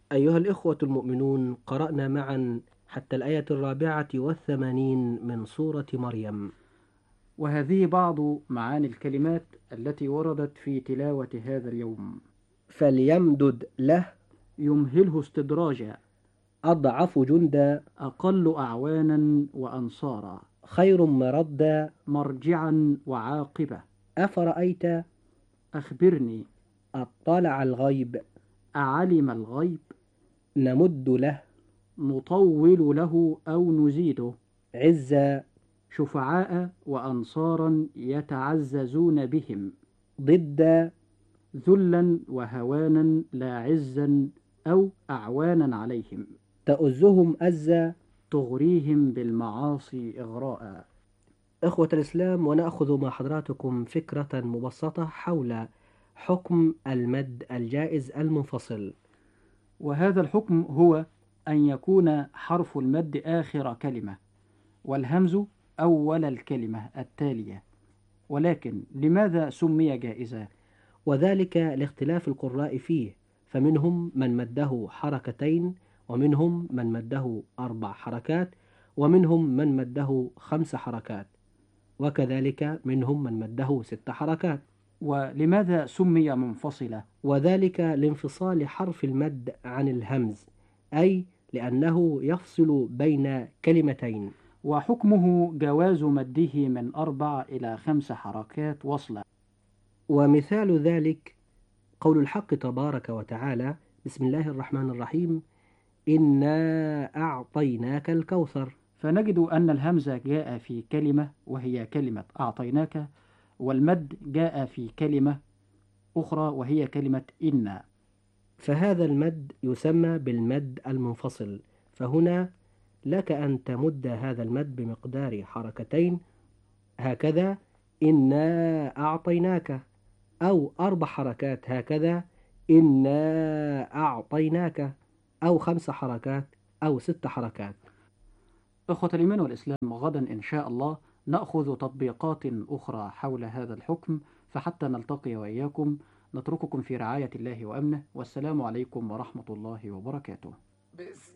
أيها الإخوة المؤمنون، قرأنا معا حتى الآية 84 من سورة مريم. وهذه بعض معاني الكلمات التي وردت في تلاوة هذا اليوم. فليمدد له يمهله استدراجا، أضعف جندا، أقل أعوانا وأنصارا، خير مردا، مرجعا وعاقبة. أفرأيت أخبرني، أطلع الغيب، أعلم الغيب، نمد له نطول له أو نزيده، عزا، شفعاء وأنصارا يتعززون بهم، ضد ذلا وهوانا لا عزا أو أعوانا عليهم، تؤزهم أزا. تغريهم بالمعاصي إغراء. إخوة الإسلام، ونأخذ مع حضراتكم فكرة مبسطة حول حكم المد الجائز المنفصل. وهذا الحكم هو أن يكون حرف المد آخر كلمة، والهمز أول الكلمة التالية. ولكن لماذا سمي جائزا؟ وذلك لاختلاف القراء فيه، فمنهم من مده حركتين، ومنهم من مده 4 حركات، ومنهم من مده 5 حركات، وكذلك منهم من مده 6 حركات. ولماذا سمي منفصلة؟ وذلك لانفصال حرف المد عن الهمز، أي لأنه يفصل بين كلمتين. وحكمه جواز مده من 4 إلى 5 حركات وصلا. ومثال ذلك قول الحق تبارك وتعالى: بسم الله الرحمن الرحيم، إنا أعطيناك الكوثر. فنجد أن الهمزة جاء في كلمة وهي كلمة أعطيناك، والمد جاء في كلمة أخرى وهي كلمة إنا. فهذا المد يسمى بالمد المنفصل، فهنا لك أن تمد هذا المد بمقدار حركتين، هكذا إنا أعطيناك، أو 4 حركات هكذا إنا أعطيناك، أو 5 حركات، أو 6 حركات. إخوة الإيمان والإسلام، غدا إن شاء الله نأخذ تطبيقات أخرى حول هذا الحكم، فحتى نلتقي وإياكم نترككم في رعاية الله وأمنه، والسلام عليكم ورحمة الله وبركاته.